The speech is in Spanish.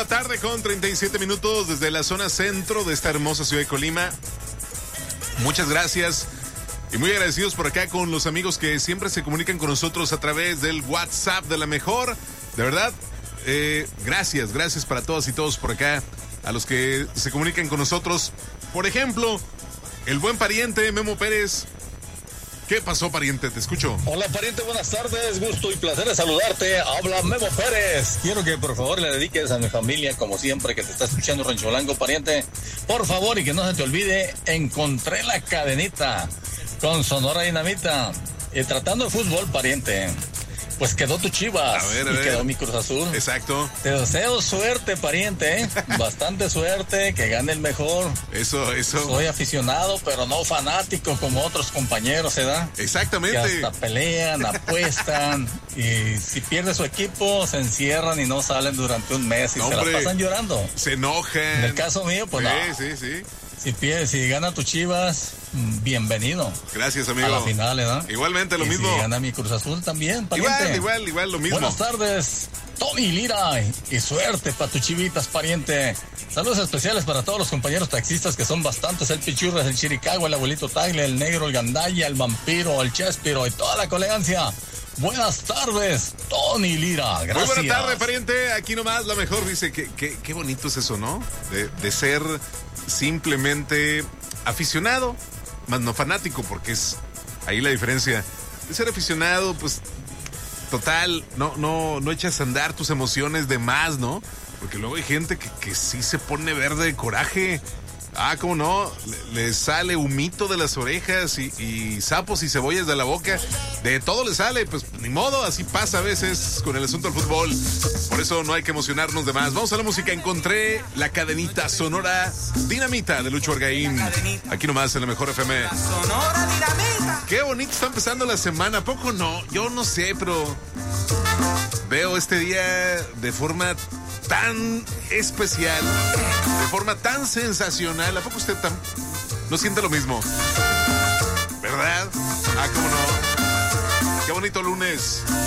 la tarde con 37 minutos desde la zona centro de esta hermosa ciudad de Colima. Muchas gracias y muy agradecidos por acá con los amigos que siempre se comunican con nosotros a través del WhatsApp de la mejor. De verdad, gracias para todas y todos por acá, a los que se comunican con nosotros. Por ejemplo, el buen pariente Memo Pérez. ¿Qué pasó, pariente? Te escucho. Hola, pariente, buenas tardes. Gusto y placer de saludarte. Habla Memo Pérez. Quiero que por favor le dediques a mi familia, como siempre, que te está escuchando Rancho Blanco, pariente. Por favor, y que no se te olvide, encontré la cadenita con Sonora Dinamita. Y tratando de fútbol, pariente, pues quedó tu Chivas y quedó mi Cruz Azul. Exacto. Te deseo suerte, pariente, bastante suerte, que gane el mejor. Eso. Soy aficionado, pero no fanático como otros compañeros, ¿verdad? Exactamente. Que hasta pelean, apuestan, y si pierde su equipo, se encierran y no salen durante un mes y se la pasan llorando. Se enojan. En el caso mío, pues Sí. Si gana tu Chivas, bienvenido. Gracias, amigo. A la final, ¿verdad? Igualmente lo mismo. Si gana mi Cruz Azul también, pariente. Igual, lo mismo. Buenas tardes, Tony Lira, y suerte para tus chivitas, pariente. Saludos especiales para todos los compañeros taxistas, que son bastantes: el Pichurras, el Chiricagua, el abuelito Tagle, el Negro, el Gandaya, el Vampiro, el Chespiro y toda la colegancia. Buenas tardes, Tony Lira. Gracias. Muy buena tarde, pariente. Aquí nomás la mejor. Dice que qué bonito es eso, ¿no? De ser simplemente aficionado, más no fanático, porque es ahí la diferencia. De ser aficionado, pues total, no echas a andar tus emociones de más, ¿no? Porque luego hay gente que sí se pone verde de coraje. ¿Cómo no? Le sale humito de las orejas y sapos y cebollas de la boca. De todo le sale, pues ni modo, así pasa a veces con el asunto del fútbol. Por eso no hay que emocionarnos de más. Vamos a la música. Encontré la cadenita Sonora Dinamita de Lucho Argaín. Aquí nomás en la mejor FM. Sonora Dinamita. Qué bonito está empezando la semana. ¿A poco no? Yo no sé, pero veo este día de forma tan especial, de forma tan sensacional. ¿A poco usted no siente lo mismo? ¿Verdad? ¿Cómo no? Qué bonito lunes.